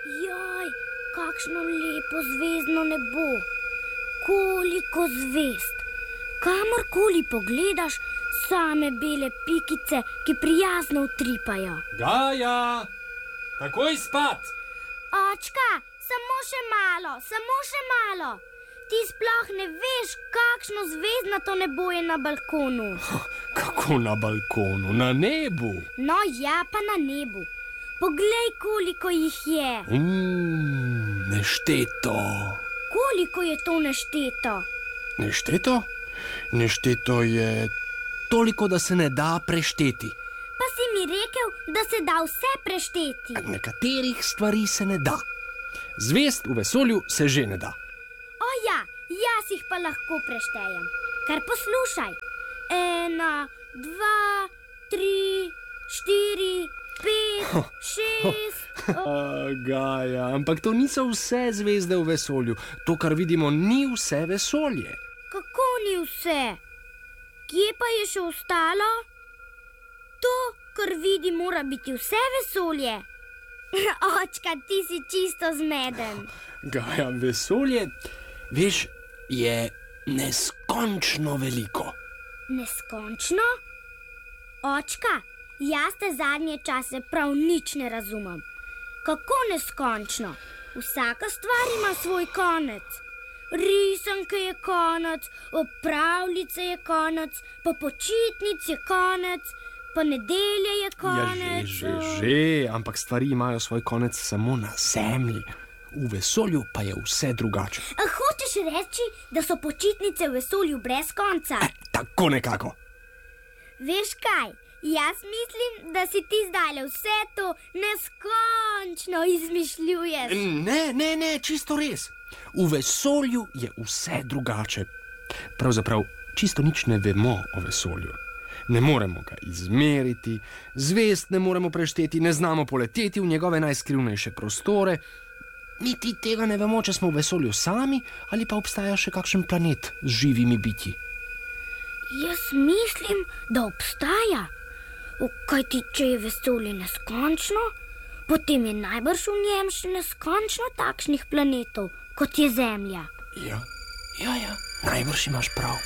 Joj, kakšno lepo zvezdno nebo. Koliko zvezd. Kamorkoli pogledaš, same bele pikice, ki prijazno utripajo. Gaja, takoj spat! Očka, samo še malo. Ti sploh ne veš, kakšno zvezdnato nebo je na balkonu. Kako na balkonu? Na nebu? No ja, pa na nebu. Poglej, koliko jih je. Nešteto. Koliko je to nešteto? Nešteto? Nešteto je toliko, da se ne da prešteti. Pa si mi rekel, da se da vse prešteti. Nekaterih stvari se ne da. Zvezd v vesolju se že ne da. O ja, jaz jih pa lahko preštejem. Kar poslušaj. 1, 2, 3, 4, 5, 6... Gaja, ampak to niso vse zvezde v vesolju. To, kar vidimo, ni vse vesolje. Kako ni vse? Kje pa je še ostalo? To, kar vidi, mora biti vse vesolje. Očka, ti si čisto zmeden. Gaja, vesolje, veš, je neskončno veliko. Neskončno? Očka, jaz te zadnje čase prav nič ne razumem. Kako neskončno? Vsaka stvar ima svoj konec. Risanke je konec, pravljice je konec, pa počitnic je konec, pa nedelje je konec. Ja, že, ampak stvari imajo svoj konec samo na Zemlji. V vesolju pa je vse drugače. A hočeš reči, da so počitnice v vesolju brez konca? Tako nekako. Veš kaj, jaz mislim, da si ti zdajle vse to neskončno izmišljuješ. Ne, čisto res. V vesolju je vse drugače. Pravzaprav čisto nič ne vemo o vesolju. Ne moremo ga izmeriti, zvezd ne moremo prešteti, ne znamo poleteti v njegove najskrivnejše prostore. Niti tega ne vemo, če smo v vesolju sami ali pa obstaja še kakšen planet z živimi bitji. Jaz mislim, da obstaja. Kajti, če je vesolje neskončno, potem je najbrž v njem še neskončno takšnih planetov, kot je Zemlja. Ja, najbrž imaš prav.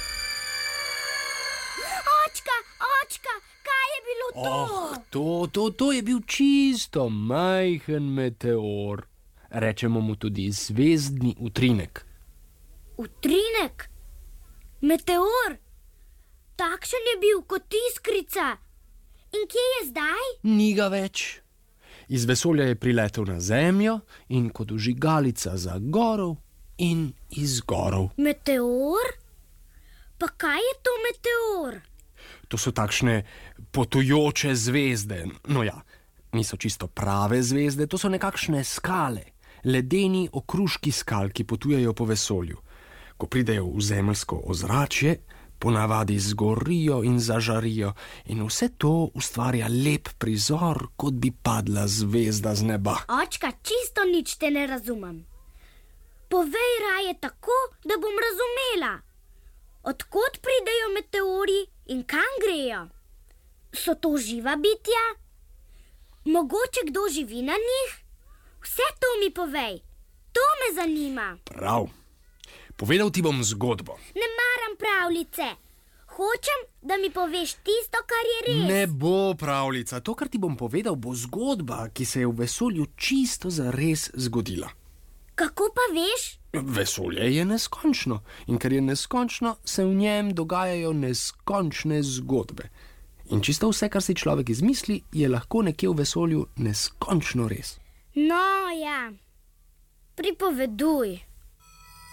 Očka, kaj je bilo to? To je bil čisto majhen meteor. Rečemo mu tudi zvezdni utrinek. Utrinek? Meteor? Takšen je bil kot iskrica. In kje je zdaj? Ni ga več. Iz vesolja je priletel na Zemljo in kot vžigalica zagorel in izgorel. Meteor? Pa kaj je to meteor? To so takšne potujoče zvezde. No ja, niso čisto prave zvezde, to so nekakšne skale. Ledeni okruški skal, ki potujejo po vesolju. Ko pridejo v zemeljsko ozračje, ponavadi zgorijo in zažarijo in vse to ustvarja lep prizor, kot bi padla zvezda z neba. Očka, čisto nič te ne razumem. Povej raje tako, da bom razumela. Odkot pridejo meteori in kam grejo? So to živa bitja? Mogoče kdo živi na njih? Vse to mi povej. To me zanima. Prav. Povedal ti bom zgodbo. Ne maram pravljice. Hočem, da mi poveš tisto, kar je res. Ne bo pravljica. To, kar ti bom povedal, bo zgodba, ki se je v vesolju čisto zares zgodila. Kako pa veš? Vesolje je neskončno in ker je neskončno, se v njem dogajajo neskončne zgodbe. In čisto vse, kar si človek izmisli, je lahko nekje v vesolju neskončno res. No ja, pripoveduj.